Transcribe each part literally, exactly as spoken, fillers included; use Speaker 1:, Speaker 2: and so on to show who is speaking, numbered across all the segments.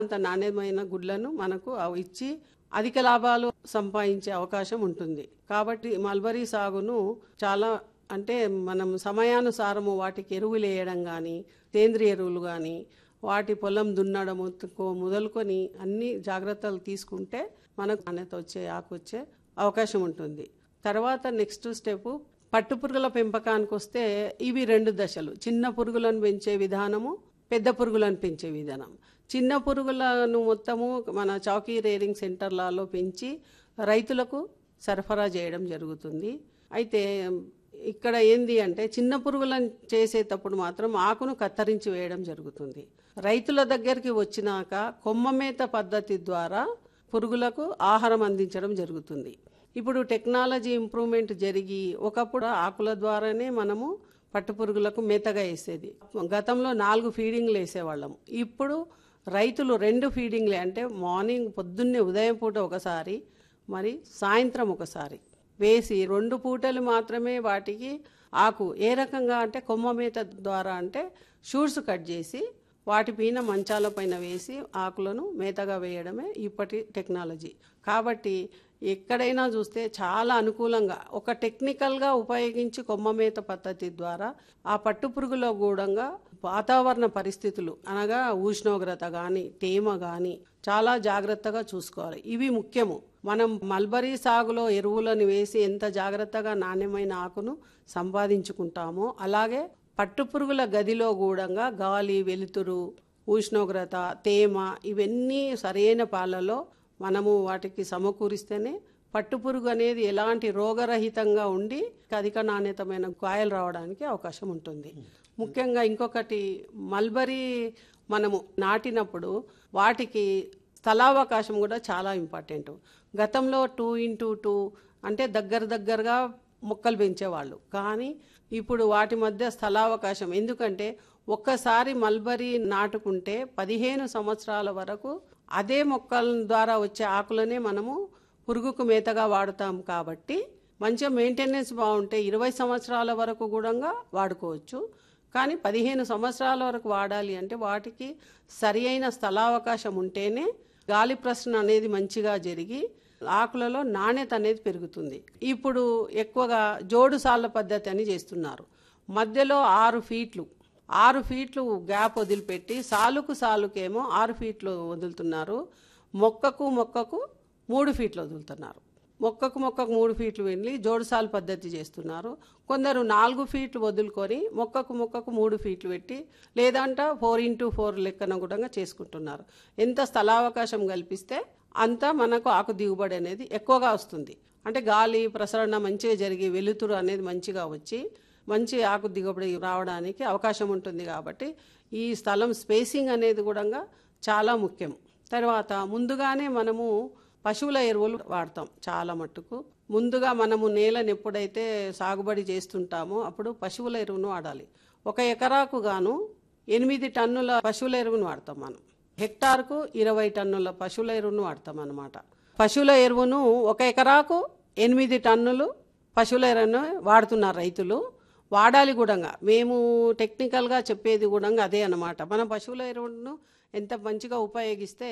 Speaker 1: అంత నాణ్యమైన గుడ్లను మనకు అవి ఇచ్చి అధిక లాభాలు సంపాదించే అవకాశం ఉంటుంది. కాబట్టి మల్బరీ సాగును చాలా అంటే మనం సమయానుసారము వాటికి ఎరువులు వేయడం కానీ, సేంద్రియ ఎరువులు కానీ, వాటి పొలం దున్నడము మొదలుకొని అన్ని జాగ్రత్తలు తీసుకుంటే మనకు నాణ్యత వచ్చే ఆకు వచ్చే అవకాశం ఉంటుంది. తర్వాత నెక్స్ట్ స్టెప్ పట్టు పురుగుల పెంపకానికి వస్తే ఇవి రెండు దశలు. చిన్న పురుగులను పెంచే విధానము, పెద్ద పురుగులను పెంచే విధానం. చిన్న పురుగులను మొత్తము మన చౌకీ రేరింగ్ సెంటర్లలో పెంచి రైతులకు సరఫరా చేయడం జరుగుతుంది. అయితే ఇక్కడ ఏంది అంటే చిన్న పురుగులను చేసేటప్పుడు మాత్రం ఆకును కత్తిరించి వేయడం జరుగుతుంది. రైతుల దగ్గరికి వచ్చినాక కొమ్మ మేత పద్ధతి ద్వారా పురుగులకు ఆహారం అందించడం జరుగుతుంది. ఇప్పుడు టెక్నాలజీ ఇంప్రూవ్మెంట్ జరిగి ఒకప్పుడు ఆకుల ద్వారానే మనము పట్టుపురుగులకు మేతగా వేసేది. గతంలో నాలుగు ఫీడింగ్లు వేసేవాళ్ళము. ఇప్పుడు రైతులు రెండు ఫీడింగ్లే, అంటే మార్నింగ్ పొద్దున్నే ఉదయం పూట ఒకసారి మరి సాయంత్రం ఒకసారి వేసి రెండు పూటలు మాత్రమే వాటికి ఆకు ఏ రకంగా అంటే కొమ్మ మేత ద్వారా అంటే షూట్స్ కట్ చేసి వాటి పైన మంచాల పైన వేసి ఆకులను మేతగా వేయడమే ఇప్పటి టెక్నాలజీ. కాబట్టి ఎక్కడైనా చూస్తే చాలా అనుకూలంగా ఒక టెక్నికల్గా ఉపయోగించి కొమ్మ మేత పద్ధతి ద్వారా ఆ పట్టుపురుగులో గూడంగా వాతావరణ పరిస్థితులు అనగా ఉష్ణోగ్రత కానీ తేమ కానీ చాలా జాగ్రత్తగా చూసుకోవాలి. ఇవి ముఖ్యము. మనం మల్బరీ సాగులో ఎరువులను వేసి ఎంత జాగ్రత్తగా నాణ్యమైన ఆకును సంపాదించుకుంటామో అలాగే పట్టుపురుగుల గదిలో గూడంగా గాలి, వెలుతురు, ఉష్ణోగ్రత, తేమ ఇవన్నీ సరైన పాలలో మనము వాటికి సమకూరిస్తేనే పట్టుపురుగు అనేది ఎలాంటి రోగరహితంగా ఉండి అధిక నాణ్యతమైన కాయలు రావడానికి అవకాశం ఉంటుంది. ముఖ్యంగా ఇంకొకటి మల్బరీ మనము నాటినప్పుడు వాటికి స్థలావకాశం కూడా చాలా ఇంపార్టెంట్. గతంలో టూ ఇంటూ టూ అంటే దగ్గర దగ్గరగా మొక్కలు పెంచేవాళ్ళు, కానీ ఇప్పుడు వాటి మధ్య స్థలావకాశం ఎందుకంటే ఒక్కసారి మల్బరీ నాటుకుంటే పదిహేను సంవత్సరాల వరకు అదే మొక్కల ద్వారా వచ్చే ఆకులనే మనము పురుగుకు మేతగా వాడుతాం. కాబట్టి మంచిగా మెయింటెనెన్స్ బాగుంటే ఇరవై సంవత్సరాల వరకు కూడా వాడుకోవచ్చు. కానీ పదిహేను సంవత్సరాల వరకు వాడాలి అంటే వాటికి సరి అయిన స్థలావకాశం ఉంటేనే గాలి ప్రసరణ అనేది మంచిగా జరిగి ఆకులలో నాణ్యత అనేది పెరుగుతుంది. ఇప్పుడు ఎక్కువగా జోడు సాళ్ళ పద్ధతి అని చేస్తున్నారు. మధ్యలో ఆరు ఫీట్లు ఆరు ఫీట్లు గ్యాప్ వదిలిపెట్టి సాలుకు సాలుకేమో ఆరు ఫీట్లు వదులుతున్నారు. మొక్కకు మొక్కకు మూడు ఫీట్లు వదులుతున్నారు. మొక్కకు మొక్కకు మూడు ఫీట్లు వెళ్ళి జోడుసాలు పద్ధతి చేస్తున్నారు. కొందరు నాలుగు ఫీట్లు వదులుకొని మొక్కకు మొక్కకు మూడు ఫీట్లు పెట్టి లేదంటే ఫోర్ ఇంటూ ఫోర్ లెక్కన కూడా చేసుకుంటున్నారు. ఎంత స్థలావకాశం కల్పిస్తే అంత మనకు ఆకు దిగుబడి అనేది ఎక్కువగా వస్తుంది. అంటే గాలి ప్రసరణ మంచిగా జరిగి వెలుతురు అనేది మంచిగా వచ్చి మంచి ఆకు దిగుబడి రావడానికి అవకాశం ఉంటుంది. కాబట్టి ఈ స్థలం స్పేసింగ్ అనేది కూడా చాలా ముఖ్యం. తర్వాత ముందుగానే మనము పశువుల ఎరువులు వాడతాం. చాలా మట్టుకు ముందుగా మనము నేలను ఎప్పుడైతే సాగుబడి చేస్తుంటామో అప్పుడు పశువుల ఎరువును వాడాలి. ఒక ఎకరాకు గాను ఎనిమిది టన్నుల పశువుల ఎరువును వాడతాం. మనం హెక్టార్కు ఇరవై టన్నుల పశువుల ఎరువును వాడతాం అన్నమాట. పశువుల ఎరువును ఒక ఎకరాకు ఎనిమిది టన్నులు పశువుల ఎరువును వాడుతున్నారు రైతులు. వాడాలి కూడా. మేము టెక్నికల్గా చెప్పేది కూడా అదే అన్నమాట. మన పశువుల ఎరువును ఎంత మంచిగా ఉపయోగిస్తే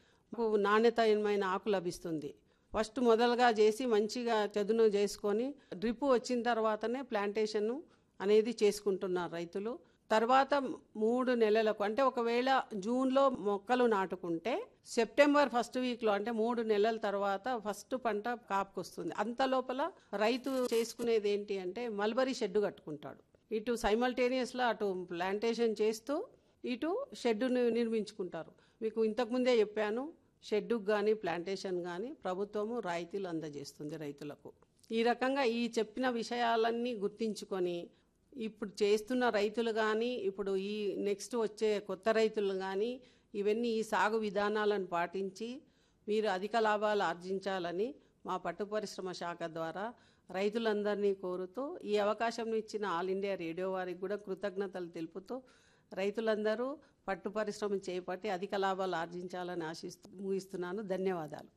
Speaker 1: నాణ్యతమైన ఆకు లభిస్తుంది. ఫస్ట్ మొదలుగా చేసి మంచిగా చదును చేసుకొని డ్రిప్ వచ్చిన తర్వాతనే ప్లాంటేషన్ అనేది చేసుకుంటున్నారు రైతులు. తర్వాత మూడు నెలలకు అంటే ఒకవేళ జూన్లో మొక్కలు నాటుకుంటే సెప్టెంబర్ ఫస్ట్ వీక్లో అంటే మూడు నెలల తర్వాత ఫస్ట్ పంట కాపుకు వస్తుంది. అంత లోపల రైతు చేసుకునేది ఏంటి అంటే మల్బరీ షెడ్ కట్టుకుంటాడు. ఇటు సైమల్టేనియస్లో అటు ప్లాంటేషన్ చేస్తూ ఇటు షెడ్డును నిర్మించుకుంటారు. మీకు ఇంతకుముందే చెప్పాను, షెడ్డుకు కానీ ప్లాంటేషన్ కానీ ప్రభుత్వము రాయితీలు అందజేస్తుంది రైతులకు. ఈ రకంగా ఈ చెప్పిన విషయాలన్నీ గుర్తించుకొని ఇప్పుడు చేస్తున్న రైతులు కానీ ఇప్పుడు ఈ నెక్స్ట్ వచ్చే కొత్త రైతులు కానీ ఇవన్నీ ఈ సాగు విధానాలను పాటించి మీరు అధిక లాభాలు ఆర్జించాలని మా పట్టు పరిశ్రమ శాఖ ద్వారా రైతులందరినీ కోరుతూ ఈ అవకాశం ఇచ్చిన ఆల్ ఇండియా రేడియో వారికి కూడా కృతజ్ఞతలు తెలుపుతూ రైతులందరూ పట్టు పరిశ్రమ చేపట్టి అధిక లాభాలు ఆర్జించాలని ఆశిస్తూ ముగిస్తున్నాను. ధన్యవాదాలు.